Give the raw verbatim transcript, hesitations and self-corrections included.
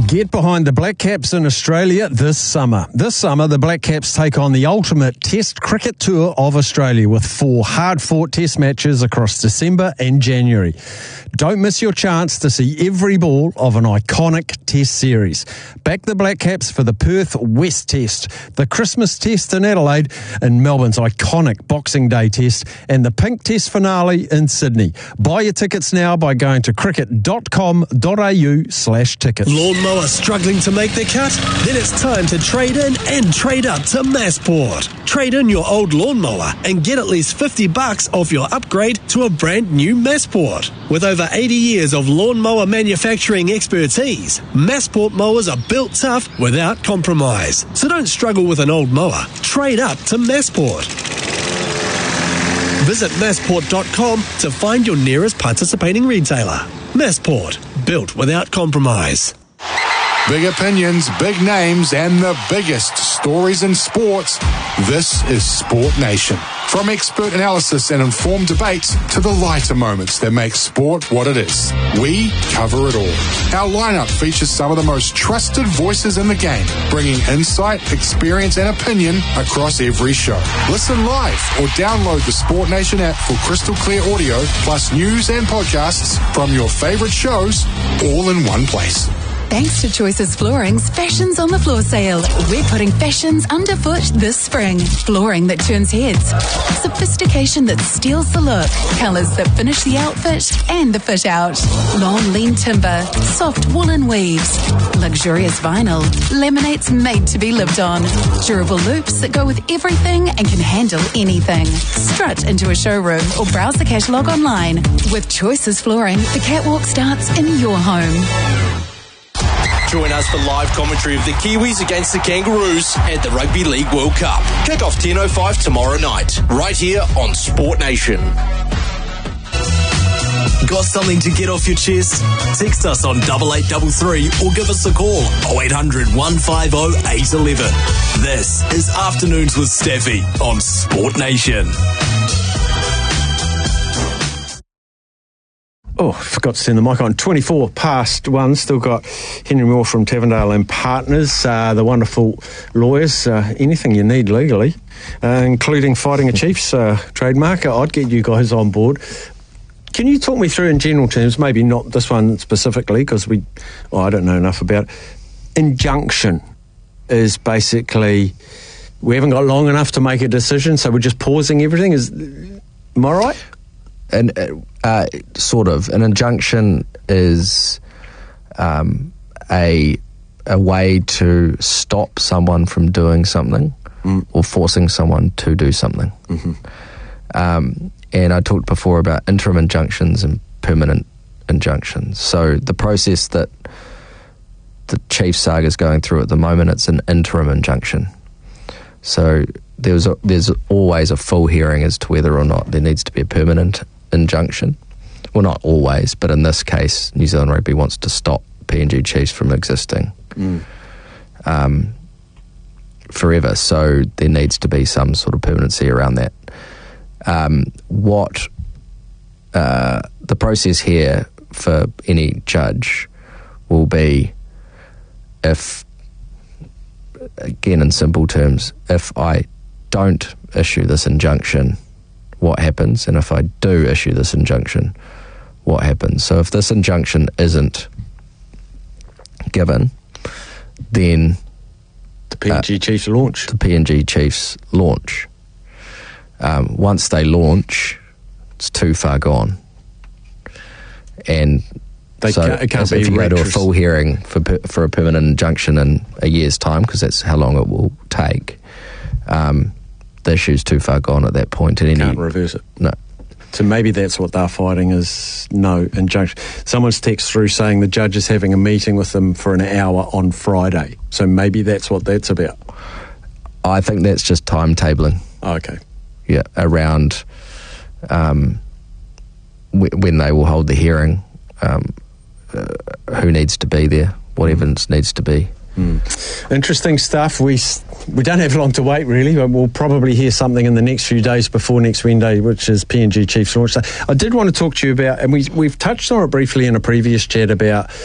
Get behind the Black Caps in Australia this summer. This summer, the Black Caps take on the ultimate Test cricket tour of Australia with four hard-fought Test matches across December and January. Don't miss your chance to see every ball of an iconic Test series. Back the Black Caps for the Perth West Test, the Christmas Test in Adelaide, and Melbourne's iconic Boxing Day Test, and the Pink Test finale in Sydney. Buy your tickets now by going to cricket dot com dot a u slash tickets. Lawnmower struggling to make the cut? Then it's time to trade in and trade up to Massport. Trade in your old lawnmower and get at least fifty bucks off your upgrade to a brand new Massport. With over eighty years of lawnmower manufacturing expertise, Massport mowers are built tough without compromise. So don't struggle with an old mower. Trade up to Massport. Visit massport dot com to find your nearest participating retailer. Massport, built without compromise. Big opinions, big names, and the biggest stories in sports. This is Sport Nation. From expert analysis and informed debates to the lighter moments that make sport what it is, we cover it all. Our lineup features some of the most trusted voices in the game, bringing insight, experience, and opinion across every show. Listen live or download the Sport Nation app for crystal clear audio, plus news and podcasts from your favorite shows, all in one place. Thanks to Choices Flooring's Fashions on the Floor sale, we're putting fashions underfoot this spring. Flooring that turns heads, sophistication that steals the look, colours that finish the outfit and the fit out. Long lean timber, soft woolen weaves, luxurious vinyl, laminates made to be lived on, durable loops that go with everything and can handle anything. Strut into a showroom or browse the catalogue online. With Choices Flooring, the catwalk starts in your home. Join us for live commentary of the Kiwis against the Kangaroos at the Rugby League World Cup. Kick off ten oh five tomorrow night, right here on Sport Nation. Got something to get off your chest? Text us on double eight double three or give us a call oh eight hundred, one five oh, eight one one. This is Afternoons with Staffy on Sport Nation. Oh, forgot to turn the mic on. twenty-four past one. Still got Henry Moore from Tavendale and Partners, uh, the wonderful lawyers. Uh, anything you need legally, uh, including fighting a Chiefs uh, trademark. I'd get you guys on board. Can you talk me through in general terms, maybe not this one specifically, because we, well, I don't know enough about it. Injunction is basically, we haven't got long enough to make a decision, so we're just pausing everything. Is, am I right? And uh, sort of an injunction is um, a a way to stop someone from doing something mm. or forcing someone to do something. Mm-hmm. Um, and I talked before about interim injunctions and permanent injunctions. So the process that the Chiefs saga is going through at the moment, it's an interim injunction. So there's a, there's always a full hearing as to whether or not there needs to be a permanent injunction. Well, not always, but in this case, New Zealand Rugby wants to stop P N G Chiefs from existing mm. um, forever. So there needs to be some sort of permanency around that. Um, what uh, the process here for any judge will be, if, again in simple terms, if I don't issue this injunction, what happens? And if I do issue this injunction, what happens? So if this injunction isn't given, then the P N G uh, Chiefs launch. The P N G Chiefs launch. Um, once they launch, it's too far gone. And they so can't, it can't if be you go to a reckless. full hearing for for a permanent injunction in a year's time, because that's how long it will take, um, the issue's too far gone at that point. And Can't any, reverse it. No. So maybe that's what they're fighting, is no injunction. Someone's text through saying the judge is having a meeting with them for an hour on Friday. So maybe that's what that's about. I think that's just timetabling. Oh, okay. Yeah, around um, w- when they will hold the hearing, um, uh, who needs to be there, what mm. evidence needs to be. Mm. Interesting stuff. We we don't have long to wait, really. We'll probably hear something in the next few days before next Wednesday, which is P N G Chiefs launch. I did want to talk to you about, and we, we've touched on it briefly in a previous chat about